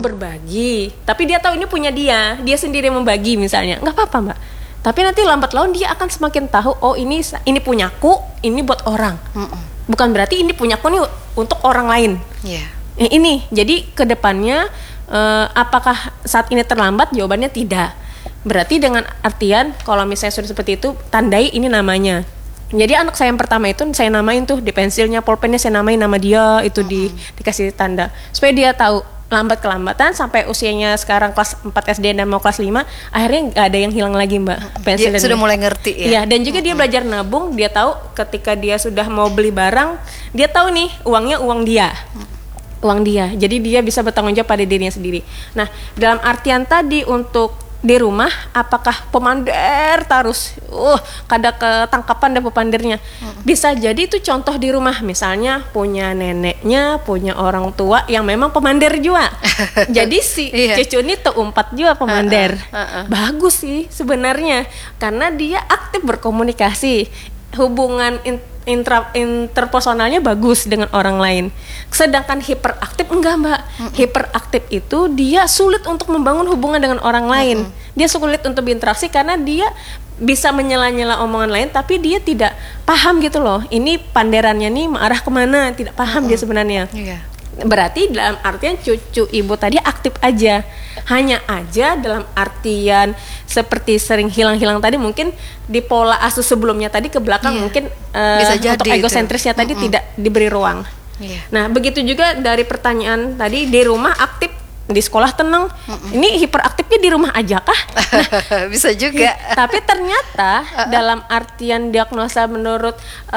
berbagi, tapi dia tahu ini punya dia sendiri yang membagi misalnya, nggak apa-apa Mbak. Tapi nanti lambat laun dia akan semakin tahu, oh ini punyaku, ini buat orang. Bukan berarti ini punyaku nih untuk orang lain. Ini, jadi kedepannya apakah saat ini terlambat? Jawabannya tidak. Berarti dengan artian kalau misalnya sudah seperti itu, tandai ini namanya. Jadi anak saya yang pertama itu saya namain tuh di pensilnya, pulpennya saya namain nama dia, itu dikasih tanda supaya dia tahu. Lambat kelambatan sampai usianya sekarang kelas 4 SD dan mau kelas 5, akhirnya nggak ada yang hilang lagi Mbak. Pensil dia sudah mulai ngerti ya. Iya, dan juga dia belajar nabung, dia tahu ketika dia sudah mau beli barang, dia tahu nih uangnya uang dia. Jadi dia bisa bertanggung jawab pada dirinya sendiri. Nah, dalam artian tadi untuk di rumah, apakah pemander terus kada ketangkapan dan pemandirnya. Bisa jadi itu contoh di rumah, misalnya punya neneknya, punya orang tua yang memang pemander juga. Jadi si cucu ini terumpat juga pemander. Bagus sih sebenarnya, karena dia aktif berkomunikasi, hubungan interpersonalnya bagus dengan orang lain. Sedangkan hiperaktif enggak Mbak. Hiperaktif itu dia sulit untuk membangun hubungan dengan orang lain. Dia sulit untuk berinteraksi karena dia bisa menyela-nyela omongan lain, tapi dia tidak paham gitu loh. Ini panderannya nih mengarah kemana, tidak paham dia sebenarnya. Berarti dalam artian cucu ibu tadi aktif aja, hanya aja dalam artian seperti sering hilang-hilang tadi, mungkin di pola asuh sebelumnya tadi ke belakang mungkin bisa jadi untuk egosentrisnya tadi tidak diberi ruang. Nah begitu juga dari pertanyaan tadi, di rumah aktif, di sekolah tenang. Ini hiperaktifnya di rumah aja kah? Nah, bisa juga. Tapi ternyata dalam artian diagnosa menurut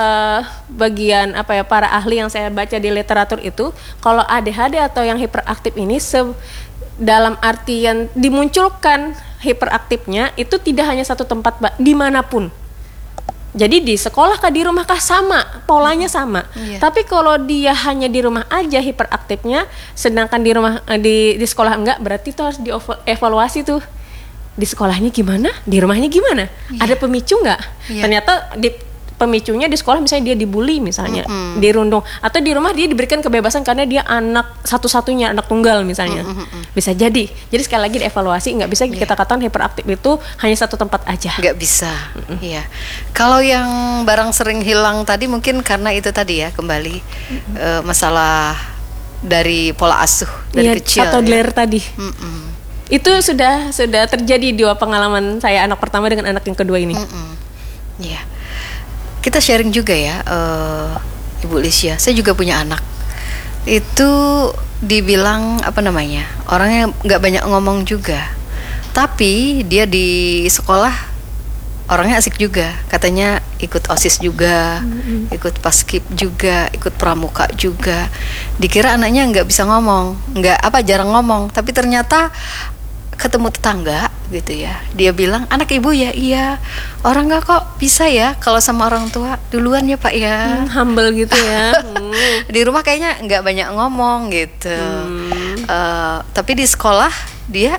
bagian para ahli yang saya baca di literatur itu, kalau ADHD atau yang hiperaktif ini dalam artian dimunculkan hiperaktifnya itu tidak hanya satu tempat Mbak, dimanapun. Jadi di sekolah kah, di rumah kah, sama, polanya sama. Tapi kalau dia hanya di rumah aja hiperaktifnya, sedangkan di rumah di sekolah enggak, berarti itu harus dievaluasi tuh. Di sekolahnya gimana, di rumahnya gimana? Ada pemicu enggak? Ternyata pemicunya di sekolah misalnya dia dibully misalnya, dirundung, atau di rumah dia diberikan kebebasan karena dia anak satu-satunya, anak tunggal misalnya. Bisa jadi. Jadi sekali lagi dievaluasi, nggak bisa kita katakan hiperaktif itu hanya satu tempat aja. Nggak bisa. Iya. Kalau yang barang sering hilang tadi mungkin karena itu tadi ya, kembali masalah dari pola asuh dari kecil atau deler tadi. Itu sudah terjadi di pengalaman saya anak pertama dengan anak yang kedua ini. Iya. Kita sharing juga ya, Ibu Lisya. Saya juga punya anak. Itu dibilang orangnya nggak banyak ngomong juga. Tapi dia di sekolah orangnya asik juga. Katanya ikut OSIS juga, ikut paskib juga, ikut pramuka juga. Dikira anaknya nggak bisa ngomong, jarang ngomong. Tapi ternyata ketemu tetangga gitu ya, dia bilang anak ibu ya, iya, orang nggak kok bisa ya kalau sama orang tua duluan ya Pak ya, humble gitu ya. Di rumah kayaknya nggak banyak ngomong gitu. Tapi di sekolah dia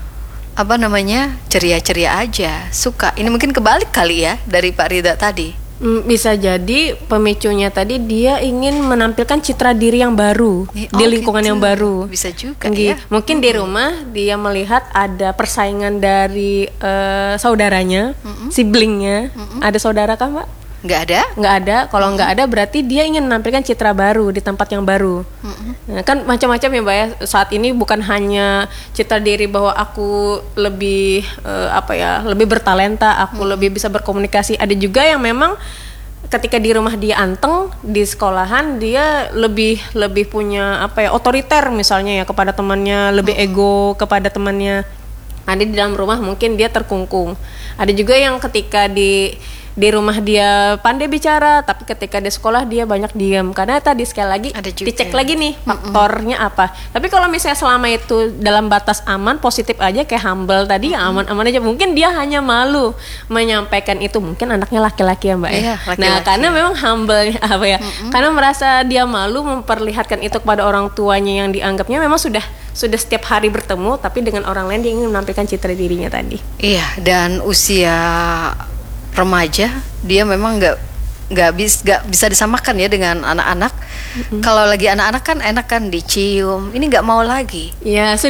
ceria-ceria aja, suka. Ini mungkin kebalik kali ya dari Pak Rida tadi. Bisa jadi pemicunya tadi dia ingin menampilkan citra diri yang baru di lingkungan yang baru. Bisa juga ya. Mungkin di rumah dia melihat ada persaingan dari saudaranya, siblingnya. Ada saudara kan Mbak? Nggak ada. Kalau nggak ada berarti dia ingin menampilkan citra baru di tempat yang baru. Nah, kan macam-macam ya Mbak ya. Saat ini bukan hanya citra diri bahwa aku lebih lebih bertalenta, aku lebih bisa berkomunikasi. Ada juga yang memang ketika di rumah dia anteng, di sekolahan dia lebih punya otoriter misalnya ya kepada temannya, lebih ego kepada temannya. Ada di dalam rumah mungkin dia terkungkung. Ada juga yang ketika di rumah dia pandai bicara, tapi ketika di sekolah dia banyak diam. Karena tadi sekali lagi dicek lagi nih faktornya apa. Tapi kalau misalnya selama itu dalam batas aman, positif aja kayak humble tadi, aman-aman aja. Mungkin dia hanya malu menyampaikan itu. Mungkin anaknya laki-laki ya Mbak ya. Nah karena memang humble karena merasa dia malu memperlihatkan itu kepada orang tuanya yang dianggapnya memang sudah setiap hari bertemu, tapi dengan orang lain dia ingin menampilkan citra dirinya tadi. Iya, dan usia remaja dia memang nggak bisa disamakan ya dengan anak-anak. Kalau lagi anak-anak kan enak kan dicium, ini nggak mau lagi. Ya